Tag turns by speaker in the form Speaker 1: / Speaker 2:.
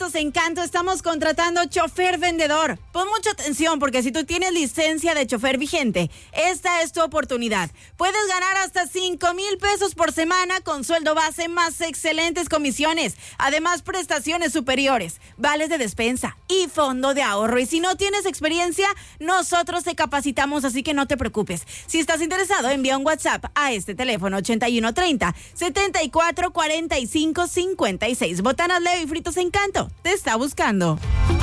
Speaker 1: Fritos Encanto estamos contratando chofer vendedor. Pon mucha atención porque si tú tienes licencia de chofer vigente, esta es tu oportunidad. Puedes ganar hasta 5,000 pesos por semana con sueldo base más excelentes comisiones. Además, prestaciones superiores, vales de despensa y fondo de ahorro. Y si no tienes experiencia, nosotros te capacitamos, así que no te preocupes. Si estás interesado, envía un WhatsApp a este teléfono 8130-744556. Botanas Leo y Fritos Encanto te está buscando.